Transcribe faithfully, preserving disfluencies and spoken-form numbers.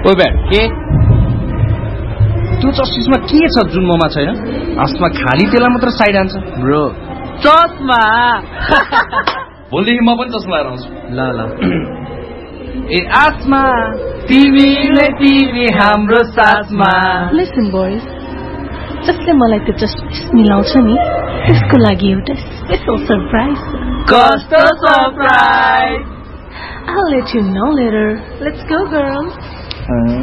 ओ bat के त्यो चस्टिसमा के छ जुन ममा छैन? आसमा खाली तेला मात्र साइड आन्छ ब्रो। चस्मा भोलिदेखि म पनि चस्मा लगाएर आउँछु। ल ल ए आसमा तिमीले तिमी हाम्रो साथमा। लिसन बोइज, जसले मलाई त्यो जस्टिस मिलाउँछ नि त्यसको लागि एउटा स्पेशल सरप्राइज। कस्तो surprise? I'll let you know later. Let's go, girls.